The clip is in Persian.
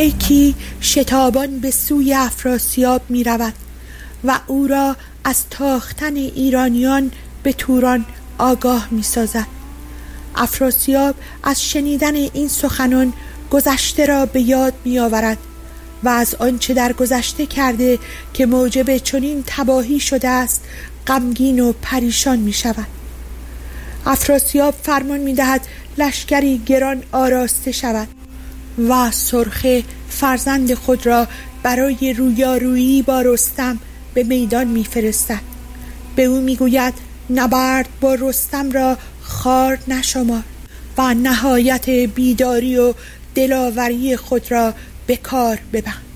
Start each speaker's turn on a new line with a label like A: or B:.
A: پیکی شتابان به سوی افراسیاب می رود و او را از تاختن ایرانیان به توران آگاه می سازد. افراسیاب از شنیدن این سخنان گذشته را به یاد می آورد و از آنچه در گذشته کرده که موجب چنین تباهی شده است غمگین و پریشان می شود. افراسیاب فرمان می دهد لشکری گران آراسته شود و سرخه فرزند خود را برای رویارویی با رستم به میدان می فرستد. به او می گوید نبرد با رستم را خوار نشمار و نهایت بیداری و دلاوری خود را به کار ببند.